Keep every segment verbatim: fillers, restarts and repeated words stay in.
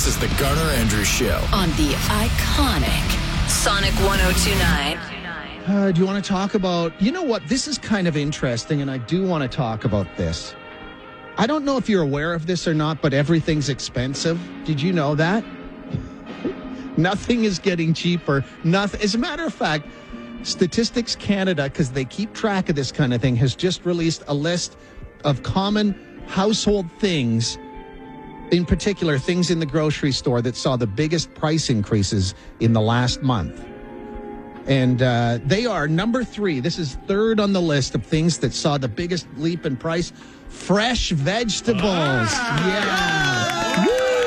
This is the Garner Andrews Show on the iconic Sonic one oh two point nine. Uh, do you want to talk about, you know what, this is kind of interesting, and I do want to talk about this. I don't know if you're aware of this or not, but everything's expensive. Did you know that? Nothing is getting cheaper. Nothing. As a matter of fact, Statistics Canada, because they keep track of this kind of thing, has just released a list of common household things, in particular things in the grocery store that saw the biggest price increases in the last month. And uh, they are number three. This is third on the list of things that saw the biggest leap in price. Fresh vegetables. Ah,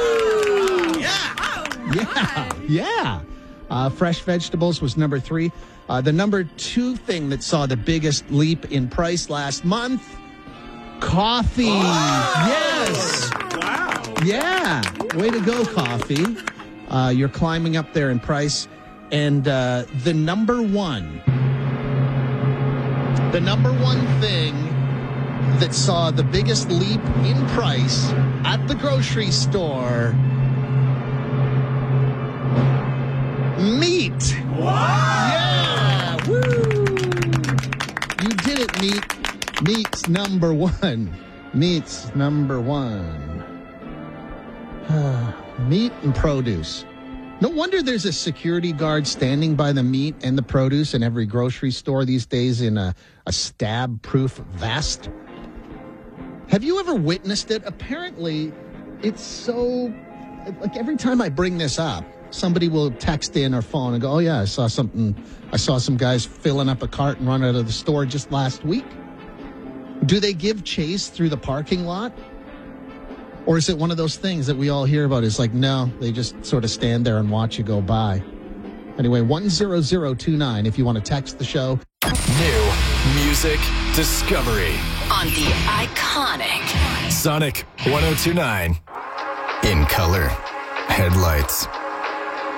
yeah. Woo! Yeah. Yeah. Yeah. Uh, fresh vegetables was number three. Uh, the number two thing that saw the biggest leap in price last month, coffee. Oh! Yes. Wow. Yeah. Way to go, coffee. Uh, you're climbing up there in price. And uh, the number one, the number one thing that saw the biggest leap in price at the grocery store, meat. Wow. Yeah. Woo. You did it, meat. Meat's number one. Meat's number one. Meat and produce. No wonder there's a security guard standing by the meat and the produce in every grocery store these days in a, a stab-proof vest. Have you ever witnessed it? Apparently, it's so... Like, every time I bring this up, somebody will text in or phone and go, oh, yeah, I saw something. I saw some guys filling up a cart and run out of the store just last week. Do they give chase through the parking lot? Or is it one of those things that we all hear about? It's like, no, they just sort of stand there and watch you go by. Anyway, one zero zero two nine if you want to text the show. New music discovery On the iconic Sonic one oh two point nine. In color, headlights.